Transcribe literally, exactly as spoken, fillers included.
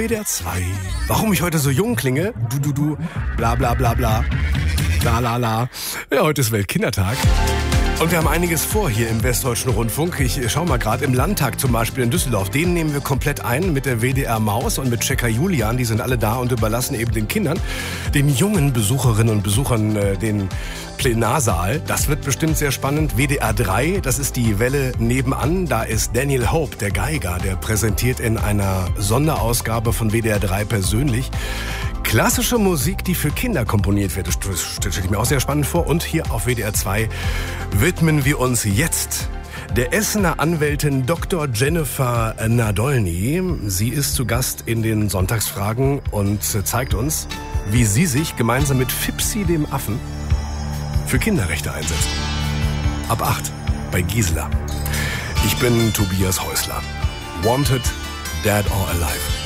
W D R zwei. Warum ich heute so jung klinge? Du, du, du, bla, bla, bla, bla. La, la, la. Ja, heute ist Weltkindertag. Und wir haben einiges vor hier im Westdeutschen Rundfunk. Ich schau mal gerade im Landtag zum Beispiel in Düsseldorf. Den nehmen wir komplett ein mit der W D R Maus und mit Checker Julian. Die sind alle da und überlassen eben den Kindern, den jungen Besucherinnen und Besuchern äh, den Plenarsaal. Das wird bestimmt sehr spannend. W D R drei, das ist die Welle nebenan. Da ist Daniel Hope, der Geiger, der präsentiert in einer Sonderausgabe von W D R drei persönlich klassische Musik, die für Kinder komponiert wird. Das stelle ich mir auch sehr spannend vor. Und hier auf W D R zwei widmen wir uns jetzt der Essener Anwältin Doktor Jennifer Nadolny. Sie ist zu Gast in den Sonntagsfragen und zeigt uns, wie sie sich gemeinsam mit Fipsi dem Affen für Kinderrechte einsetzt. Ab acht bei Gisela. Ich bin Tobias Häusler. Wanted, Dead or Alive.